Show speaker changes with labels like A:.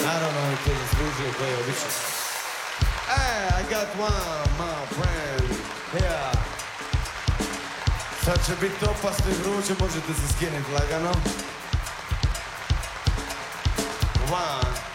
A: Naravno, on to zaslužuje, to je obično. I got one, my friend, yeah. Sad će biti opasno i vruće, možete se skinuti lagano. One.